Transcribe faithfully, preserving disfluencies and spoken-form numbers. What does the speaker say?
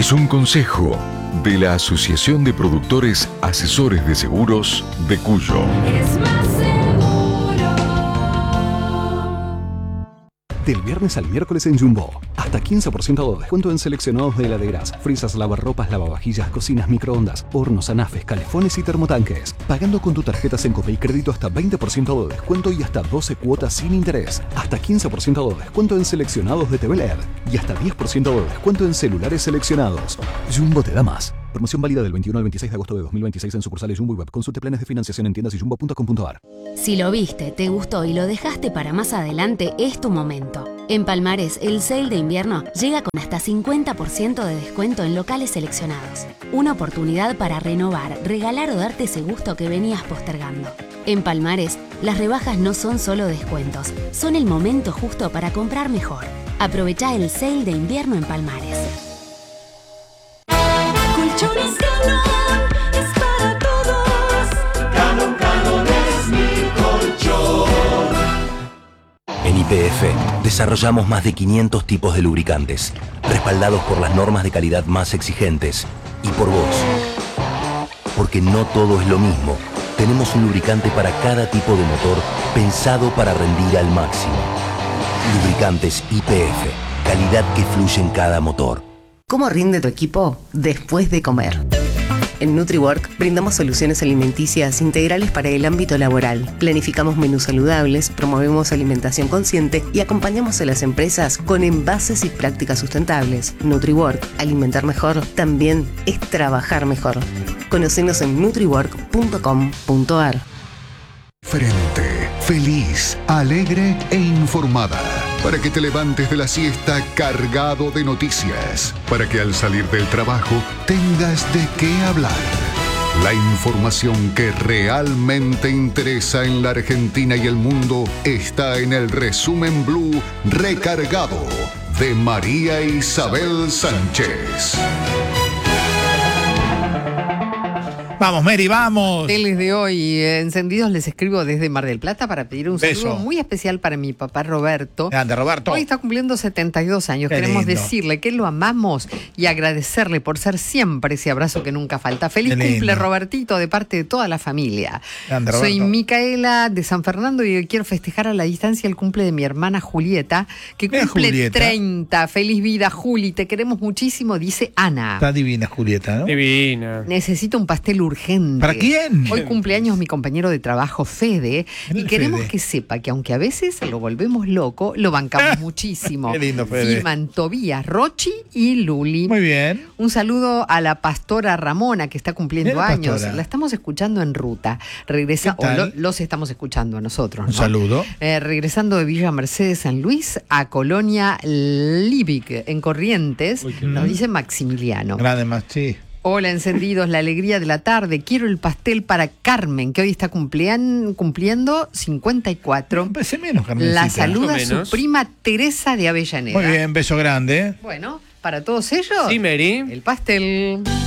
es un consejo de la Asociación de Productores Asesores de Seguros de Cuyo. Es más seguro. Del viernes al miércoles en Jumbo. Hasta quince por ciento de descuento en seleccionados de heladeras, frisas, lavarropas, lavavajillas, cocinas, microondas, hornos, anafes, calefones y termotanques. Pagando con tu tarjeta Sencope y crédito hasta veinte por ciento de descuento y hasta doce cuotas sin interés. Hasta quince por ciento de descuento en seleccionados de T V L E D. Y hasta diez por ciento de descuento en celulares seleccionados. Jumbo te da más. Promoción válida del veintiuno al veintiséis de agosto de dos mil veintiséis en sucursales Jumbo y Web. Consulte planes de financiación en tiendas y jumbo punto com punto a r. Si lo viste, te gustó y lo dejaste para más adelante, es tu momento. En Palmares, el sale de invierno llega con hasta cincuenta por ciento de descuento en locales seleccionados. Una oportunidad para renovar, regalar o darte ese gusto que venías postergando. En Palmares, las rebajas no son solo descuentos, son el momento justo para comprar mejor. Aprovechá el sale de invierno en Palmares. Colchones Galón es para todos. Galón, Galón es mi colchón. En Y P F desarrollamos más de quinientos tipos de lubricantes, respaldados por las normas de calidad más exigentes y por vos. Porque no todo es lo mismo. Tenemos un lubricante para cada tipo de motor pensado para rendir al máximo. Lubricantes Y P F, calidad que fluye en cada motor. ¿Cómo rinde tu equipo después de comer? En NutriWork brindamos soluciones alimenticias integrales para el ámbito laboral. Planificamos menús saludables, promovemos alimentación consciente y acompañamos a las empresas con envases y prácticas sustentables. NutriWork, alimentar mejor, también es trabajar mejor. Conocenos en nutriwork punto com punto a r. Frente, feliz, alegre e informada. Para que te levantes de la siesta cargado de noticias. Para que al salir del trabajo tengas de qué hablar. La información que realmente interesa en la Argentina y el mundo está en el Resumen Blue Recargado de María Isabel Sánchez. Vamos, Mary, vamos. Teles de hoy, eh, encendidos, les escribo desde Mar del Plata para pedir un Beso. saludo muy especial para mi papá Roberto. Grande, Roberto. Hoy está cumpliendo setenta y dos años. Qué Queremos lindo. decirle que lo amamos y agradecerle por ser siempre ese abrazo que nunca falta. Feliz Qué lindo. cumple, Robertito, de parte de toda la familia. Grande, Soy Roberto. Micaela de San Fernando y hoy quiero festejar a la distancia el cumple de mi hermana Julieta, que Mira, cumple Julieta. treinta. Feliz vida, Juli. Te queremos muchísimo, dice Ana. Está divina, Julieta, ¿no? Divina. Necesito un pastel urgente. ¿Para quién? Hoy cumpleaños mi compañero de trabajo, Fede, y El queremos Fede. que sepa que aunque a veces lo volvemos loco, lo bancamos muchísimo. Qué lindo, Fede. Firman Tobías, Rochi y Luli. Muy bien. Un saludo a la pastora Ramona, que está cumpliendo Mira la años. pastora. La estamos escuchando en ruta. Regresa, ¿Qué o tal? lo- los estamos escuchando a nosotros, Un ¿no? saludo. Eh, regresando de Villa Mercedes San Luis a Colonia Libic, en Corrientes, Uy, qué nos lindo. dice Maximiliano. Grande, más, sí. Hola, encendidos, la alegría de la tarde. Quiero el pastel para Carmen, que hoy está cumplean- cumpliendo cincuenta y cuatro. Empecé menos, Carmencita. La saluda Más o menos. su prima Teresa de Avellaneda. Muy bien, beso grande. Bueno, para todos ellos, Sí, Mary. el pastel.